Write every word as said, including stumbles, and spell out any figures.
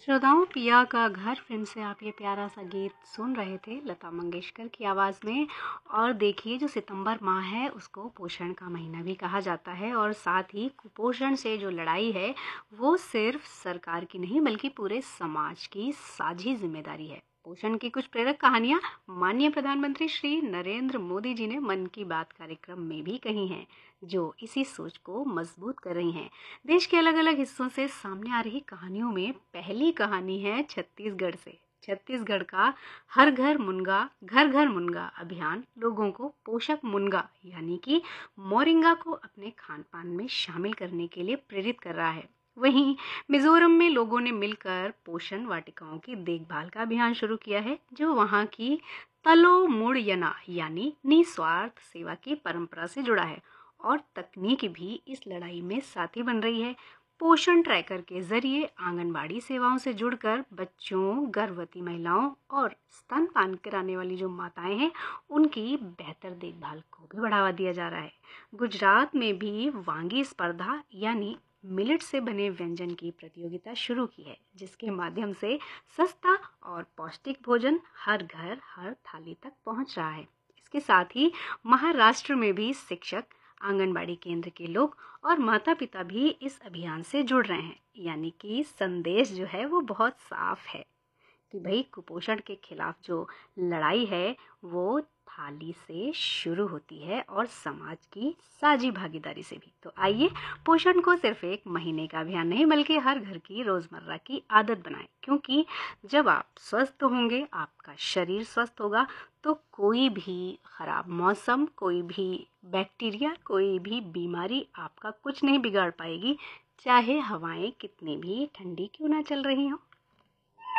श्रोताओं, पिया का घर फिल्म से आप ये प्यारा सा गीत सुन रहे थे लता मंगेशकर की आवाज़ में। और देखिए, जो सितंबर माह है उसको पोषण का महीना भी कहा जाता है और साथ ही कुपोषण से जो लड़ाई है वो सिर्फ सरकार की नहीं बल्कि पूरे समाज की साझी जिम्मेदारी है। पोषण की कुछ प्रेरक कहानियां माननीय प्रधानमंत्री श्री नरेंद्र मोदी जी ने मन की बात कार्यक्रम में भी कही हैं, जो इसी सोच को मजबूत कर रही हैं। देश के अलग अलग हिस्सों से सामने आ रही कहानियों में पहली कहानी है छत्तीसगढ़ से। छत्तीसगढ़ का हर घर मुनगा घर घर मुनगा अभियान लोगों को पोषक मुनगा यानी कि मोरिंगा को अपने खान पान में शामिल करने के लिए प्रेरित कर रहा है। वहीं मिजोरम में लोगों ने मिलकर पोषण वाटिकाओं की देखभाल का अभियान शुरू किया है, जो वहां की तलो मुड़यना यानी निस्वार्थ सेवा की परंपरा से जुड़ा है। और तकनीक भी इस लड़ाई में साथी बन रही है। पोषण ट्रैकर के जरिए आंगनबाड़ी सेवाओं से जुड़कर बच्चों, गर्भवती महिलाओं और स्तनपान कराने वाली जो माताएं हैं उनकी बेहतर देखभाल को भी बढ़ावा दिया जा रहा है। गुजरात में भी वांगी स्पर्धा यानी मिलेट से बने व्यंजन की प्रतियोगिता शुरू की है, जिसके माध्यम से सस्ता और पौष्टिक भोजन हर घर हर थाली तक पहुंच रहा है। इसके साथ ही महाराष्ट्र में भी शिक्षक, आंगनबाड़ी केंद्र के लोग और माता पिता भी इस अभियान से जुड़ रहे हैं। यानी कि संदेश जो है वो बहुत साफ है कि भाई कुपोषण के खिलाफ जो लड़ाई है वो थाली से शुरू होती है और समाज की साझी भागीदारी से भी। तो आइए पोषण को सिर्फ एक महीने का अभियान नहीं बल्कि हर घर की रोजमर्रा की आदत बनाएं, क्योंकि जब आप स्वस्थ होंगे, आपका शरीर स्वस्थ होगा, तो कोई भी खराब मौसम, कोई भी बैक्टीरिया, कोई भी बीमारी आपका कुछ नहीं बिगाड़ पाएगी, चाहे हवाएं कितनी भी ठंडी क्यों ना चल रही हों।